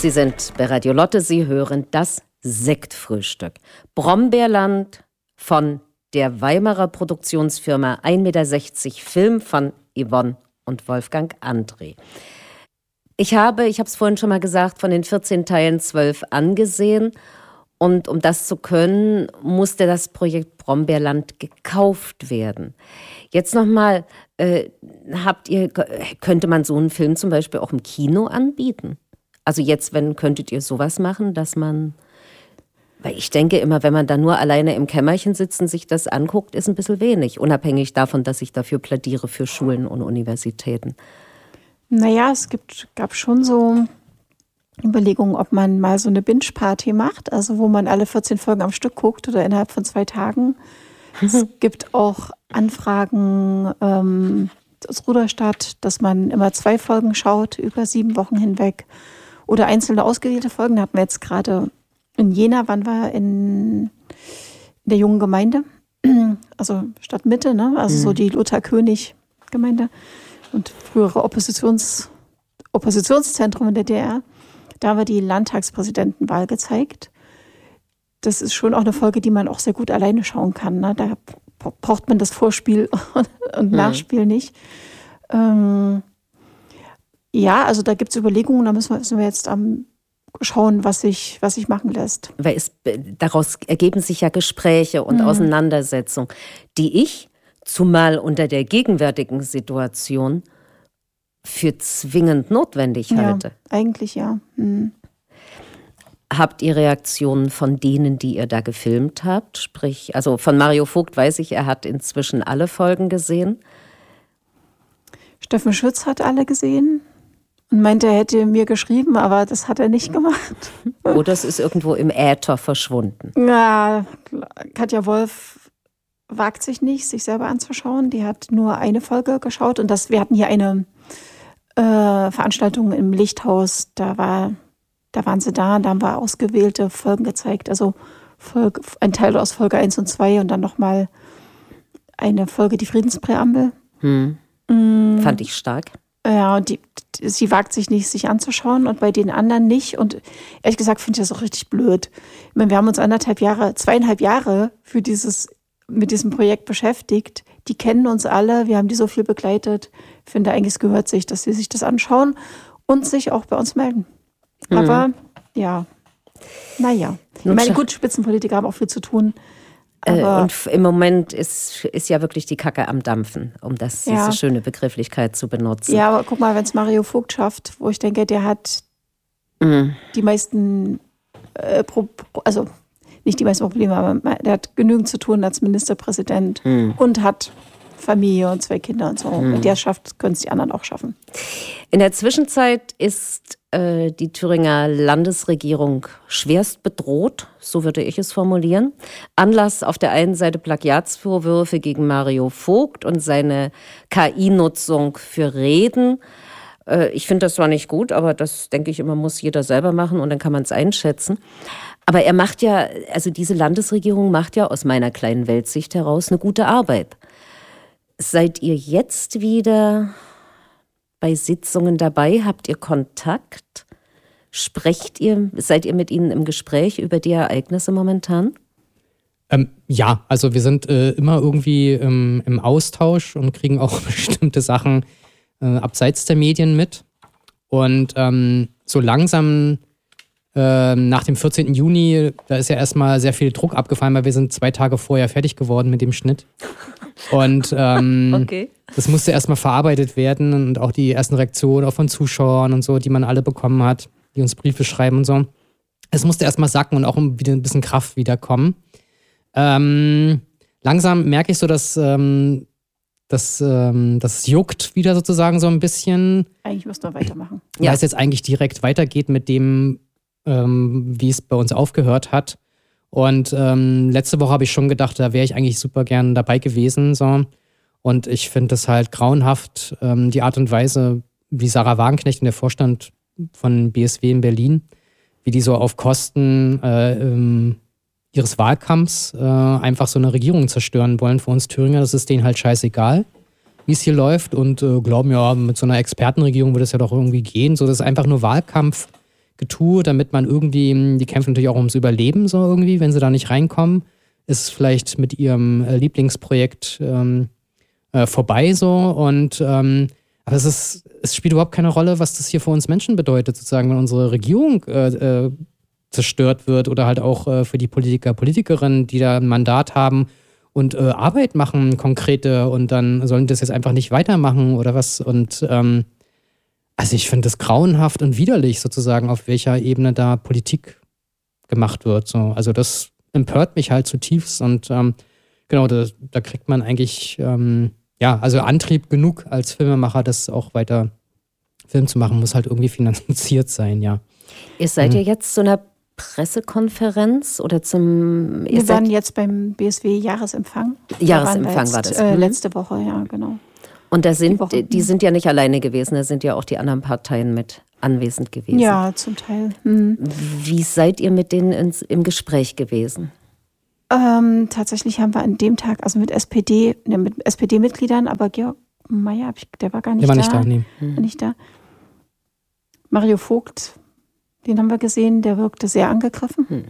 Sie sind bei Radio Lotte, Sie hören das Sektfrühstück. Brombeerland von der Weimarer Produktionsfirma 1,60 Meter Film von Yvonne und Wolfgang André. Ich habe es vorhin schon mal gesagt, von den 14 Teilen 12 angesehen. Und um das zu können, musste das Projekt Brombeerland gekauft werden. Jetzt nochmal, könnte man so einen Film zum Beispiel auch im Kino anbieten? Also jetzt, könntet ihr sowas machen, dass man, weil ich denke immer, wenn man da nur alleine im Kämmerchen sitzt und sich das anguckt, ist ein bisschen wenig, unabhängig davon, dass ich dafür plädiere für Schulen und Universitäten. Naja, gab schon so Überlegungen, ob man mal so eine Binge-Party macht, also wo man alle 14 Folgen am Stück guckt oder innerhalb von 2 Tagen. Es gibt auch Anfragen aus Rudolstadt, dass man immer 2 Folgen schaut, über 7 Wochen hinweg. Oder einzelne ausgewählte Folgen. Da hatten wir jetzt gerade in Jena, waren wir in der jungen Gemeinde, also Stadtmitte, ne? Also so die Lothar-König-Gemeinde und frühere Oppositionszentrum in der DDR. Da haben wir die Landtagspräsidentenwahl gezeigt. Das ist schon auch eine Folge, die man auch sehr gut alleine schauen kann. Ne? Da braucht man das Vorspiel und Nachspiel nicht. Ja, also da gibt es Überlegungen, da müssen wir jetzt schauen, was sich machen lässt. Weil daraus ergeben sich ja Gespräche und Auseinandersetzungen, die ich, zumal unter der gegenwärtigen Situation, für zwingend notwendig halte. Ja, eigentlich ja. Habt ihr Reaktionen von denen, die ihr da gefilmt habt? Sprich, also von Mario Vogt weiß ich, er hat inzwischen alle Folgen gesehen. Steffen Schütz hat alle gesehen und meinte, er hätte mir geschrieben, aber das hat er nicht gemacht. Oder es ist irgendwo im Äther verschwunden. Ja, Katja Wolf wagt sich nicht, sich selber anzuschauen. Die hat nur eine Folge geschaut und wir hatten hier eine Veranstaltung im Lichthaus, da waren sie da, da haben wir ausgewählte Folgen gezeigt, also ein Teil aus Folge 1 und 2 und dann nochmal eine Folge, die Friedenspräambel. Fand ich stark. Ja, und sie wagt sich nicht, sich anzuschauen und bei den anderen nicht und ehrlich gesagt finde ich das auch richtig blöd. Ich meine, wir haben uns 2,5 Jahre mit diesem Projekt beschäftigt, die kennen uns alle, wir haben die so viel begleitet. Ich finde eigentlich, es gehört sich, dass sie sich das anschauen und sich auch bei uns melden. Aber ja, naja. Ich meine, gut, Spitzenpolitiker haben auch viel zu tun. Aber und im Moment ist ja wirklich die Kacke am Dampfen, um diese schöne Begrifflichkeit zu benutzen. Ja, aber guck mal, wenn es Mario Vogt schafft, wo ich denke, der hat die meisten, also nicht die meisten Probleme, aber der hat genügend zu tun als Ministerpräsident und hat Familie und 2 Kinder und so. Wenn der es schafft, können es die anderen auch schaffen. In der Zwischenzeit ist die Thüringer Landesregierung schwerst bedroht, so würde ich es formulieren. Anlass auf der einen Seite Plagiatsvorwürfe gegen Mario Vogt und seine KI-Nutzung für Reden. Ich finde das zwar nicht gut, aber das, denke ich immer, muss jeder selber machen und dann kann man es einschätzen. Aber diese Landesregierung macht ja aus meiner kleinen Weltsicht heraus eine gute Arbeit. Seid ihr jetzt wieder bei Sitzungen dabei? Habt ihr Kontakt? Seid ihr mit ihnen im Gespräch über die Ereignisse momentan? Ja, also wir sind immer irgendwie im Austausch und kriegen auch bestimmte Sachen abseits der Medien mit. Und so langsam nach dem 14. Juni, da ist ja erstmal sehr viel Druck abgefallen, weil wir sind 2 Tage vorher fertig geworden mit dem Schnitt. Und okay. Das musste erstmal verarbeitet werden und auch die ersten Reaktionen auch von Zuschauern und so, die man alle bekommen hat, die uns Briefe schreiben und so. Es musste erstmal sacken und auch wieder ein bisschen Kraft wiederkommen. Langsam merke ich so, dass das juckt wieder sozusagen so ein bisschen. Eigentlich müssen wir weitermachen. Weil es jetzt eigentlich direkt weitergeht mit dem, wie es bei uns aufgehört hat. Und letzte Woche habe ich schon gedacht, da wäre ich eigentlich super gern dabei gewesen. So. Und ich finde es halt grauenhaft, die Art und Weise, wie Sarah Wagenknecht und der Vorstand von BSW in Berlin, wie die so auf Kosten ihres Wahlkampfs einfach so eine Regierung zerstören wollen für uns Thüringer. Das ist denen halt scheißegal, wie es hier läuft und glauben, ja, mit so einer Expertenregierung würde es ja doch irgendwie gehen. So, das ist einfach nur Wahlkampf Getue, damit man irgendwie, die kämpfen natürlich auch ums Überleben so irgendwie, wenn sie da nicht reinkommen, ist es vielleicht mit ihrem Lieblingsprojekt vorbei so und aber es spielt überhaupt keine Rolle, was das hier für uns Menschen bedeutet, sozusagen, wenn unsere Regierung zerstört wird oder halt auch für die Politiker, Politikerinnen, die da ein Mandat haben und Arbeit machen, konkrete, und dann sollen die das jetzt einfach nicht weitermachen oder was. Und also ich finde das grauenhaft und widerlich sozusagen, auf welcher Ebene da Politik gemacht wird. So. Also das empört mich halt zutiefst und genau, da kriegt man eigentlich also Antrieb genug als Filmemacher, das auch weiter Film zu machen, muss halt irgendwie finanziert sein, ja. Ihr seid ja jetzt zu einer Pressekonferenz oder Wir waren jetzt beim BSW-Jahresempfang. Jahresempfang war das. Letzte Woche, ja, genau. Und die sind ja nicht alleine gewesen, da sind ja auch die anderen Parteien mit anwesend gewesen. Ja, zum Teil. Wie seid ihr mit denen im Gespräch gewesen? Tatsächlich haben wir an dem Tag, also mit SPD-Mitgliedern, aber Georg Mayer, der war gar nicht da. Der war nicht da, War nicht da. Mario Vogt, den haben wir gesehen, der wirkte sehr angegriffen.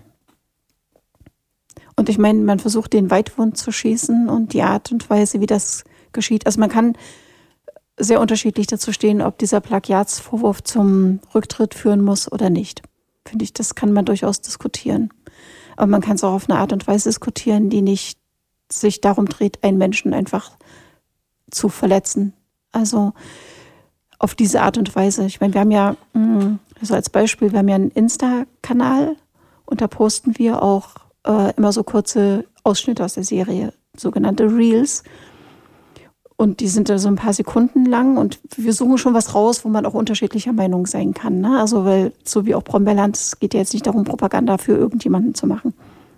Und ich meine, man versucht, den Weitwund zu schießen und die Art und Weise, wie das geschieht. Also man kann sehr unterschiedlich dazu stehen, ob dieser Plagiatsvorwurf zum Rücktritt führen muss oder nicht. Finde ich, das kann man durchaus diskutieren. Aber man kann es auch auf eine Art und Weise diskutieren, die nicht sich darum dreht, einen Menschen einfach zu verletzen. Also auf diese Art und Weise. Ich meine, wir haben ja, also als Beispiel, wir haben ja einen Insta-Kanal und da posten wir auch immer so kurze Ausschnitte aus der Serie, sogenannte Reels. Und die sind da so ein paar Sekunden lang und wir suchen schon was raus, wo man auch unterschiedlicher Meinung sein kann. Ne? Also weil, so wie auch Brombeerland, es geht ja jetzt nicht darum, Propaganda für irgendjemanden zu machen.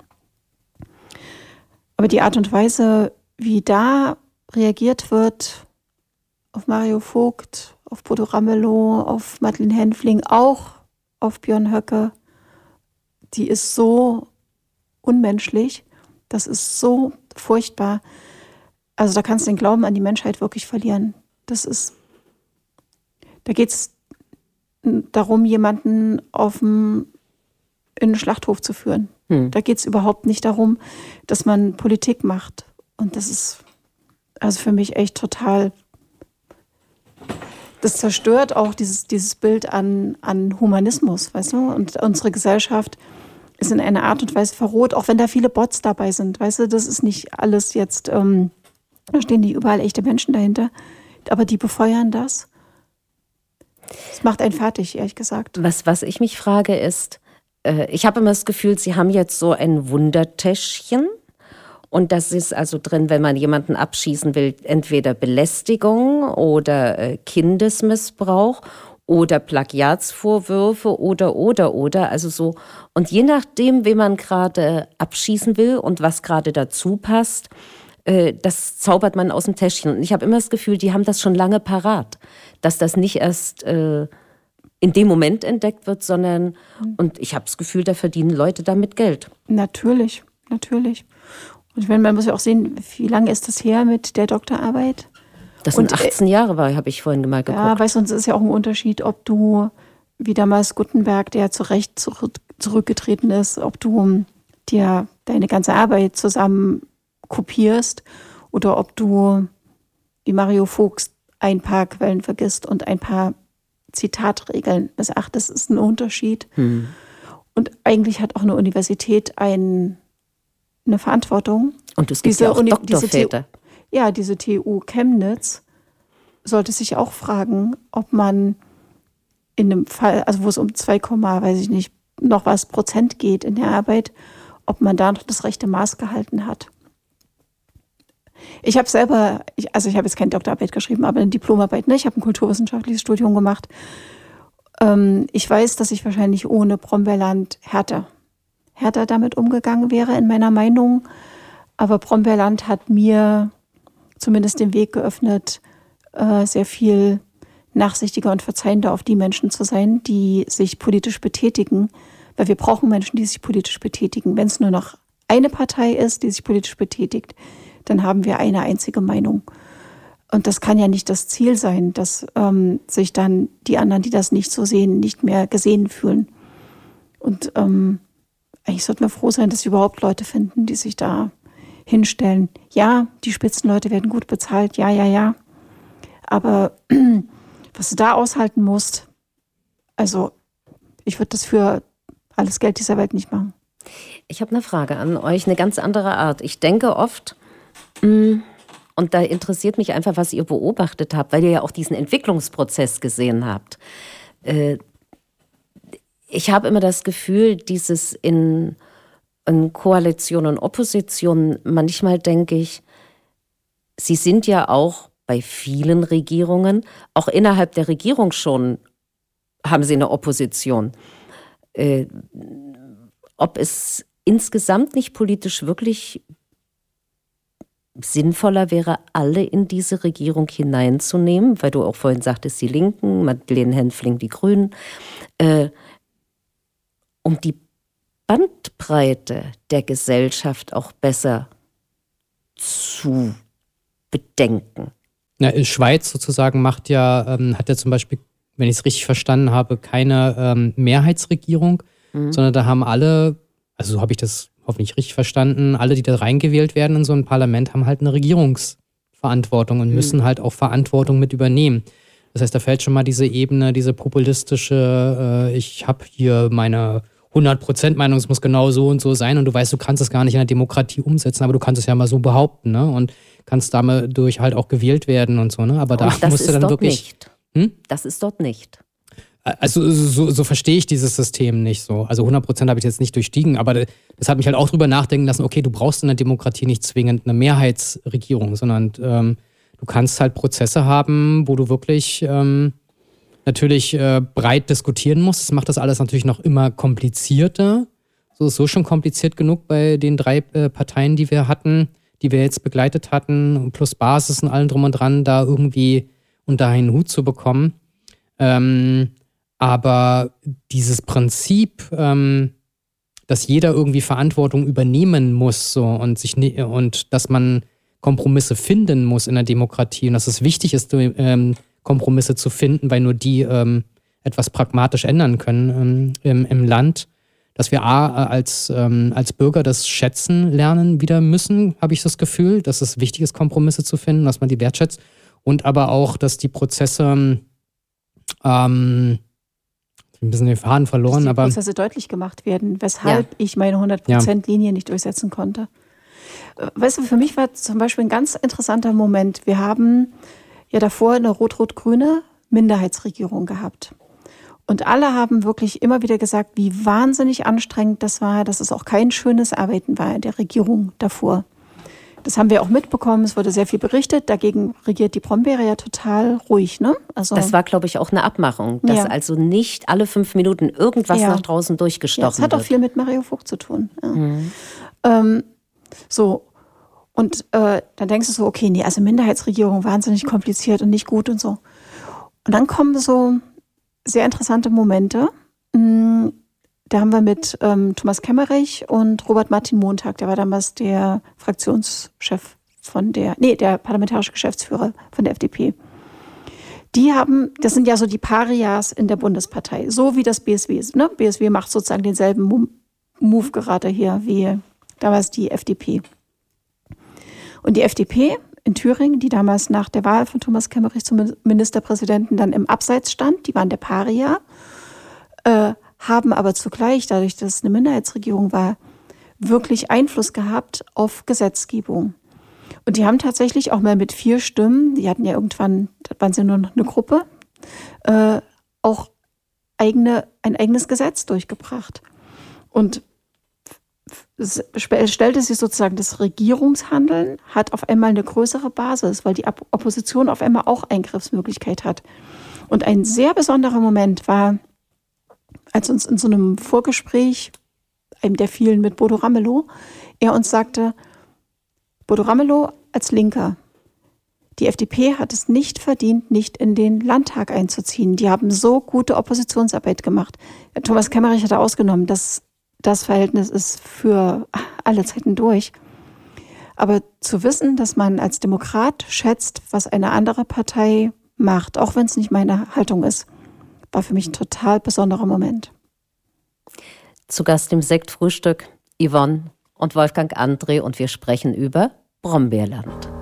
Aber die Art und Weise, wie da reagiert wird auf Mario Vogt, auf Bodo Ramelow, auf Madeleine Hänfling, auch auf Björn Höcke, die ist so unmenschlich, das ist so furchtbar. Also da kannst du den Glauben an die Menschheit wirklich verlieren. Da geht es darum, jemanden in einen Schlachthof zu führen. Da geht es überhaupt nicht darum, dass man Politik macht. Und das ist also für mich echt total, das zerstört auch dieses Bild an Humanismus, weißt du? Und unsere Gesellschaft ist in einer Art und Weise verroht, auch wenn da viele Bots dabei sind. Weißt du, das ist nicht alles jetzt, da stehen nicht überall echte Menschen dahinter, aber die befeuern das. Das macht einen fertig, ehrlich gesagt. Was ich mich frage ist, ich habe immer das Gefühl, Sie haben jetzt so ein Wundertäschchen und das ist also drin, wenn man jemanden abschießen will, entweder Belästigung oder Kindesmissbrauch oder Plagiatsvorwürfe oder, also so. Und je nachdem, wen man gerade abschießen will und was gerade dazu passt, das zaubert man aus dem Täschchen. Und ich habe immer das Gefühl, die haben das schon lange parat, dass das nicht erst in dem Moment entdeckt wird, sondern, und ich habe das Gefühl, da verdienen Leute damit Geld. Natürlich. Und ich meine, man muss ja auch sehen, wie lange ist das her mit der Doktorarbeit? Das sind 18 Jahre, habe ich vorhin mal geguckt. Ja, weißt du, es ist ja auch ein Unterschied, ob du, wie damals Gutenberg, der zu Recht zurückgetreten ist, ob du dir deine ganze Arbeit zusammen kopierst oder ob du, wie Mario Vogt, ein paar Quellen vergisst und ein paar Zitatregeln missachtest. Das ist ein Unterschied. Und eigentlich hat auch eine Universität eine Verantwortung. Und es gibt ja auch Doktorväter. Diese TU Chemnitz sollte sich auch fragen, ob man in einem Fall, also wo es um 2, weiß ich nicht, noch was Prozent geht in der Arbeit, ob man da noch das rechte Maß gehalten hat. Ich habe selber, ich habe jetzt keine Doktorarbeit geschrieben, aber eine Diplomarbeit, ne? Ich habe ein kulturwissenschaftliches Studium gemacht. Ich weiß, dass ich wahrscheinlich ohne Brombeerland härter damit umgegangen wäre, in meiner Meinung. Aber Brombeerland hat mir zumindest den Weg geöffnet, sehr viel nachsichtiger und verzeihender auf die Menschen zu sein, die sich politisch betätigen. Weil wir brauchen Menschen, die sich politisch betätigen. Wenn es nur noch eine Partei ist, die sich politisch betätigt, dann haben wir eine einzige Meinung. Und das kann ja nicht das Ziel sein, dass sich dann die anderen, die das nicht so sehen, nicht mehr gesehen fühlen. Und eigentlich sollten wir froh sein, dass wir überhaupt Leute finden, die sich da hinstellen. Ja, die Spitzenleute werden gut bezahlt, ja. Aber was du da aushalten musst, also ich würde das für alles Geld dieser Welt nicht machen. Ich habe eine Frage an euch, eine ganz andere Art. Ich denke oft, und da interessiert mich einfach, was ihr beobachtet habt, weil ihr ja auch diesen Entwicklungsprozess gesehen habt. Ich habe immer das Gefühl, dieses in Koalition und Opposition, manchmal denke ich, sie sind ja auch bei vielen Regierungen, auch innerhalb der Regierung schon, haben sie eine Opposition. Ob es insgesamt nicht politisch wirklich sinnvoller wäre, alle in diese Regierung hineinzunehmen, weil du auch vorhin sagtest, die Linken, Madeleine Henfling, die Grünen, um die Bandbreite der Gesellschaft auch besser zu bedenken. Ja, Schweiz sozusagen hat ja zum Beispiel, wenn ich es richtig verstanden habe, keine Mehrheitsregierung, sondern da haben alle, also so habe ich das hoffentlich richtig verstanden, alle, die da reingewählt werden in so ein Parlament, haben halt eine Regierungsverantwortung und müssen halt auch Verantwortung mit übernehmen. Das heißt, da fällt schon mal diese Ebene, diese populistische, ich habe hier meine 100% Meinung, es muss genau so und so sein und du weißt, du kannst es gar nicht in der Demokratie umsetzen, aber du kannst es ja mal so behaupten, ne? Und kannst dadurch halt auch gewählt werden und so, ne? Aber da musst du dann wirklich... Das ist dort nicht. Also so verstehe ich dieses System nicht so. Also 100% habe ich jetzt nicht durchstiegen, aber das hat mich halt auch drüber nachdenken lassen, okay, du brauchst in der Demokratie nicht zwingend eine Mehrheitsregierung, sondern du kannst halt Prozesse haben, wo du wirklich natürlich breit diskutieren musst. Das macht das alles natürlich noch immer komplizierter. So ist so schon kompliziert genug bei den 3 Parteien, die wir hatten, die wir jetzt begleitet hatten, plus Basis und allem drum und dran, da irgendwie unter einen Hut zu bekommen. Aber dieses Prinzip, dass jeder irgendwie Verantwortung übernehmen muss so, und dass man Kompromisse finden muss in der Demokratie und dass es wichtig ist, Kompromisse zu finden, weil nur die etwas pragmatisch ändern können im Land, dass wir als Bürger das schätzen lernen wieder müssen, habe ich das Gefühl, dass es wichtig ist, Kompromisse zu finden, dass man die wertschätzt und aber auch, dass die Prozesse ein bisschen den Faden verloren. Dass die Prozesse deutlich gemacht werden, weshalb ich meine 100%-Linie nicht durchsetzen konnte. Weißt du, für mich war zum Beispiel ein ganz interessanter Moment. Wir haben ja davor eine rot-rot-grüne Minderheitsregierung gehabt. Und alle haben wirklich immer wieder gesagt, wie wahnsinnig anstrengend das war, dass es auch kein schönes Arbeiten war in der Regierung davor. Das haben wir auch mitbekommen, es wurde sehr viel berichtet. Dagegen regiert die Brombeere ja total ruhig, ne? Also, das war, glaube ich, auch eine Abmachung, dass also nicht alle 5 Minuten irgendwas nach draußen durchgestochen wird. Das hat auch viel mit Mario Vogt zu tun. Ja. So, und dann denkst du so, okay, nee, also Minderheitsregierung, wahnsinnig kompliziert und nicht gut und so. Und dann kommen so sehr interessante Momente. Da haben wir mit Thomas Kemmerich und Robert Martin Montag, der war damals der Fraktionschef der parlamentarische Geschäftsführer von der FDP. Das sind ja so die Parias in der Bundespartei, so wie das BSW ist. Ne? BSW macht sozusagen denselben Move gerade hier wie damals die FDP. Und die FDP in Thüringen, die damals nach der Wahl von Thomas Kemmerich zum Ministerpräsidenten dann im Abseits stand, die waren der Paria, haben aber zugleich, dadurch, dass es eine Minderheitsregierung war, wirklich Einfluss gehabt auf Gesetzgebung. Und die haben tatsächlich auch mal mit 4 Stimmen, die hatten ja irgendwann, da waren sie nur noch eine Gruppe, auch ein eigenes Gesetz durchgebracht. Und es stellte sich sozusagen, das Regierungshandeln hat auf einmal eine größere Basis, weil die Opposition auf einmal auch Eingriffsmöglichkeit hat. Und ein sehr besonderer Moment war, als uns in so einem Vorgespräch, einem der vielen mit Bodo Ramelow, er uns sagte, Bodo Ramelow als Linker, die FDP hat es nicht verdient, nicht in den Landtag einzuziehen. Die haben so gute Oppositionsarbeit gemacht. Thomas Kemmerich hat ausgenommen, dass das Verhältnis ist für alle Zeiten durch. Aber zu wissen, dass man als Demokrat schätzt, was eine andere Partei macht, auch wenn es nicht meine Haltung ist, war für mich ein total besonderer Moment. Zu Gast im Sektfrühstück Yvonne und Wolfgang André und wir sprechen über Brombeerland.